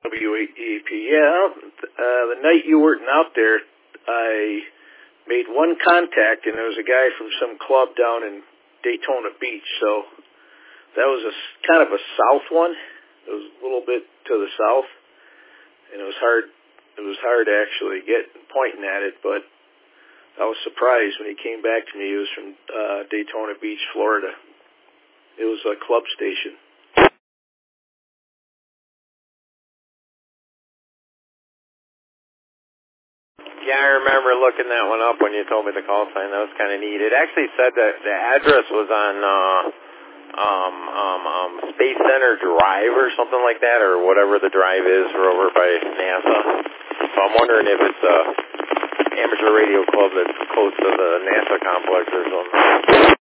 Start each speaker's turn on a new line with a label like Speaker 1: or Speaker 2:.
Speaker 1: WEP. Yeah, the night you weren't out there, I made one contact, and there was a guy from some club down in Daytona Beach. So that was kind of a south one. It was a little bit to the south, and it was hard. It was hard to actually get pointing at it, but I was surprised when he came back to me. He was from Daytona Beach, Florida. It was a club station.
Speaker 2: Yeah, I remember looking that one up when you told me the call sign. That was kind of neat. It actually said that the address was on Space Center Drive or something like that, or whatever the drive is for over by NASA. So I'm wondering if it's a amateur radio club that's close to the NASA complex or something.